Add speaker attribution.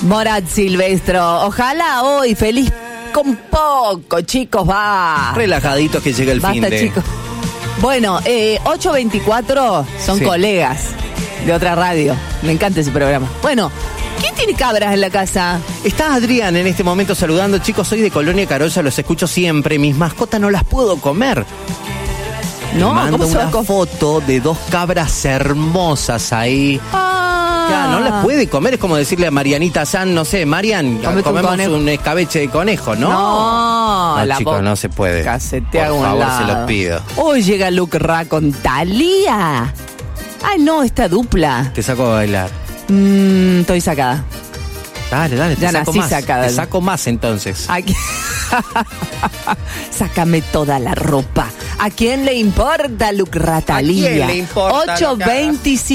Speaker 1: Morat Silvestro, ojalá hoy feliz con poco, chicos, va.
Speaker 2: Relajaditos que llega el
Speaker 1: Basta,
Speaker 2: fin de...
Speaker 1: chicos. Bueno, 8:24 son colegas de otra radio. Me encanta ese programa. Bueno, ¿quién tiene cabras en la casa?
Speaker 2: Está Adrián en este momento saludando. Chicos, soy de Colonia Carolla, los escucho siempre. Mis mascotas no las puedo comer.
Speaker 1: No,
Speaker 2: mando
Speaker 1: ¿cómo se va
Speaker 2: una foto de 2 cabras hermosas ahí. Ya, no las puede comer, es como decirle a Marianita San, no sé, Marian, comemos un escabeche de conejo, ¿no?
Speaker 1: No, la
Speaker 2: chicos, no se puede.
Speaker 1: Casetea
Speaker 2: Por favor, se los pido.
Speaker 1: Hoy llega Luke Ra con Thalía. Ay, no, esta dupla.
Speaker 2: Te saco a bailar.
Speaker 1: Estoy sacada.
Speaker 2: Dale,
Speaker 1: ya
Speaker 2: te saco
Speaker 1: nací
Speaker 2: más.
Speaker 1: sacada.
Speaker 2: Te saco más entonces.
Speaker 1: Sácame toda la ropa. ¿A quién le importa, Luke Ra, Thalía?
Speaker 2: ¿A quién le importa?
Speaker 1: 8:25.